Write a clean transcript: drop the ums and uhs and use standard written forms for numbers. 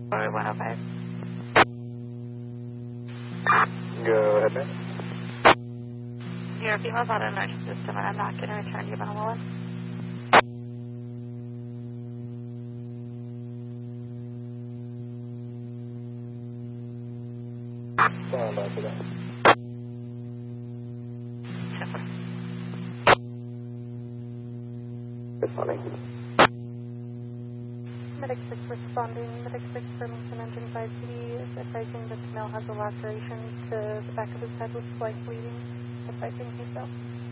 Or 105. Go ahead, man. Your female's out of the nurse system, and I'm not going to return you, Bahama 1. Stand by for that. Good morning. Medic 6 responding. Medic 6 Burlington Engine 5 PD is advising that the male has a laceration to the back of his head with slight bleeding. Advising himself.